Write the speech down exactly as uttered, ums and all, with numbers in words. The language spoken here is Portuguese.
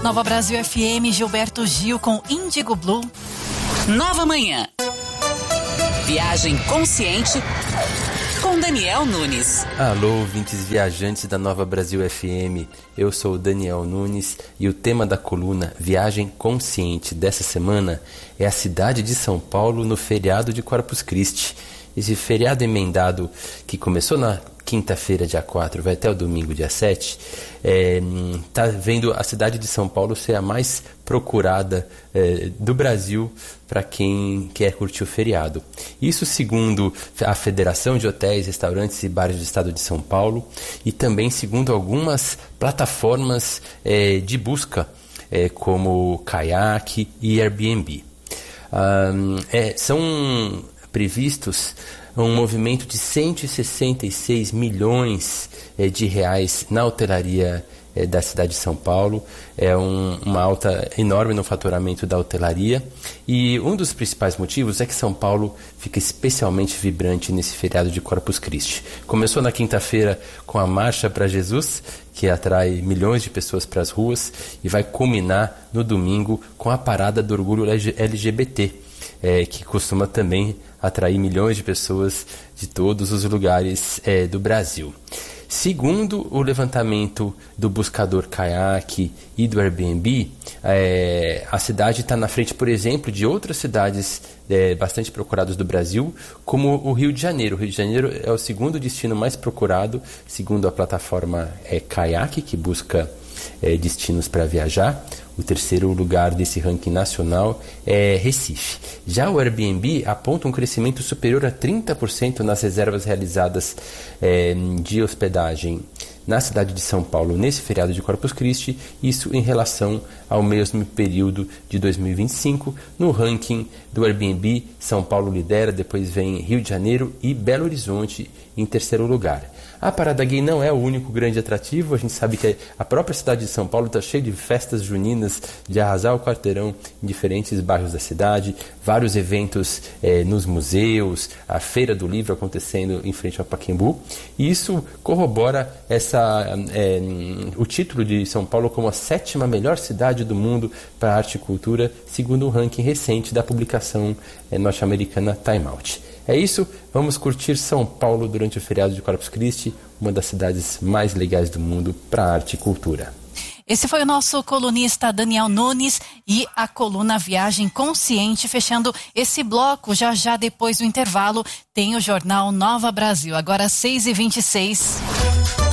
Nova Brasil F M, Gilberto Gil com Índigo Blue. Nova Manhã. Viagem consciente com Daniel Nunes. Alô, ouvintes viajantes da Nova Brasil F M. Eu sou o Daniel Nunes e o tema da coluna Viagem Consciente dessa semana é a cidade de São Paulo no feriado de Corpus Christi. Esse feriado emendado que começou na quinta-feira, dia quatro, vai até o domingo, dia sete, está é, vendo a cidade de São Paulo ser a mais procurada é, do Brasil para quem quer curtir o feriado. Isso segundo a Federação de Hotéis, Restaurantes e Bares do Estado de São Paulo e também segundo algumas plataformas é, de busca, é, como Kayak e Airbnb. Ah, é, são previstos um movimento de cento e sessenta e seis milhões eh, de reais na hotelaria eh, da cidade de São Paulo. É um, uma alta enorme no faturamento da hotelaria. E um dos principais motivos é que São Paulo fica especialmente vibrante nesse feriado de Corpus Christi. Começou na quinta-feira com a Marcha para Jesus, que atrai milhões de pessoas para as ruas, e vai culminar no domingo com a Parada do Orgulho L G B T, é, que costuma também atrair milhões de pessoas de todos os lugares é, do Brasil. Segundo o levantamento do buscador Kayak e do Airbnb, é, a cidade está na frente, por exemplo, de outras cidades é, bastante procuradas do Brasil, como o Rio de Janeiro. O Rio de Janeiro é o segundo destino mais procurado, segundo a plataforma é, Kayak, que busca é, destinos para viajar. O terceiro lugar desse ranking nacional é Recife. Já o Airbnb aponta um crescimento superior a trinta por cento nas reservas realizadas é, de hospedagem na cidade de São Paulo nesse feriado de Corpus Christi, isso em relação ao mesmo período de dois mil e vinte e cinco. No ranking do Airbnb, São Paulo lidera, depois vem Rio de Janeiro e Belo Horizonte em terceiro lugar. A Parada Gay não é o único grande atrativo. A gente sabe que a própria cidade de São Paulo está cheia de festas juninas, de arrasar o quarteirão em diferentes bairros da cidade, vários eventos eh, nos museus, a Feira do Livro acontecendo em frente ao Pacaembu, e isso corrobora essa, eh, o título de São Paulo como a sétima melhor cidade do mundo para arte e cultura, segundo um ranking recente da publicação eh, norte-americana Time Out. É isso, vamos curtir São Paulo durante o feriado de Corpus Christi, uma das cidades mais legais do mundo para arte e cultura. Esse foi o nosso colunista Daniel Nunes e a coluna Viagem Consciente, fechando esse bloco. Já já depois do intervalo tem o jornal Nova Brasil, agora seis e vinte e seis.